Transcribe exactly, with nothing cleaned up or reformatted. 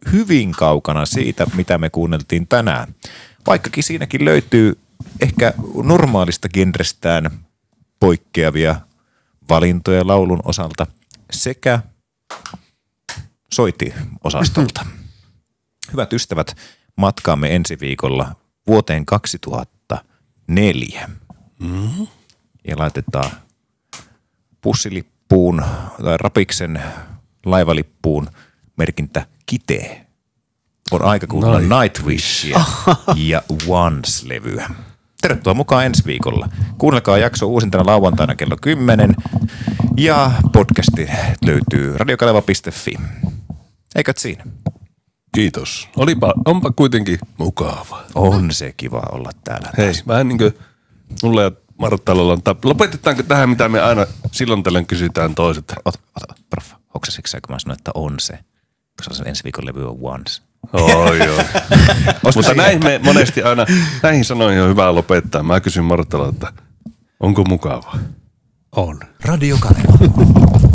hyvin kaukana siitä, mitä me kuunneltiin tänään. Vaikkakin siinäkin löytyy ehkä normaalista genrestään poikkeavia valintoja laulun osalta sekä soiti-osastolta. Hyvät ystävät, matkaamme ensi viikolla vuoteen kaksituhattaneljä. Mm-hmm. Ja laitetaan pussilippuun tai Rapiksen laivalippuun merkintä kitee. On aika kuunnella Nightwishia ja Once-levyä. Tervetuloa mukaan ensi viikolla. Kuunnelkaa jakso uusintana lauantaina kello kymmenen ja podcasti löytyy radiokaleva piste fi. Eikö siinä? Kiitos. Olipa, onpa kuitenkin mukava. On se kiva olla täällä. Hei, vähän niin kuin mulla ja Marttalla on tap... Lopetetaanko tähän, mitä me aina silloin tällöin kysytään toiset? Ota, ota, prof. Hoksasitko sä, kun mä sanoin, että on se? Koska se ensi viikon levy on Once. Oh, joo. Mutta näihin me monesti aina, näihin sanoihin on hyvä lopettaa. Mä kysyn Marttalla, että onko mukava? On. Radiokanava.